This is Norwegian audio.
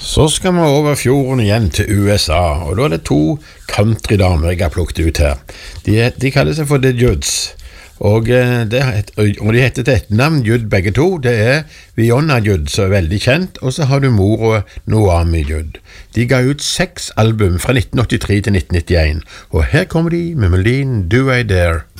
Så skal vi over fjorden igjen til USA, og da er det to countrydamer jeg har plukket ut her. De kaller seg for The Judds, og de heter til etternavn Judd begge to. Det er Fiona Judd, som er veldig kjent, og så har du mor Noami Judd. De ga ut 6 album fra 1983 til 1991, og her kommer de med melodien Do I Dare.